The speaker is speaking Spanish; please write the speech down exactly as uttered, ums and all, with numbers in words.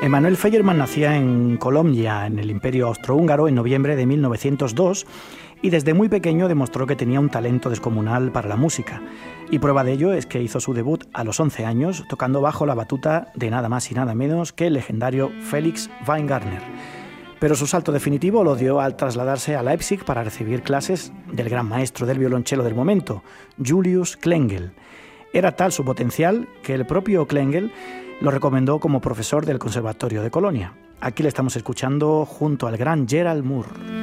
Emanuel Feyerman nacía en Colombia, en el Imperio Austrohúngaro, en noviembre de mil novecientos dos, y desde muy pequeño demostró que tenía un talento descomunal para la música. Y prueba de ello es que hizo su debut a los once años, tocando bajo la batuta de nada más y nada menos que el legendario Felix Weingartner. Pero su salto definitivo lo dio al trasladarse a Leipzig para recibir clases del gran maestro del violonchelo del momento, Julius Klengel. Era tal su potencial que el propio Klengel lo recomendó como profesor del Conservatorio de Colonia. Aquí le estamos escuchando junto al gran Gerald Moore.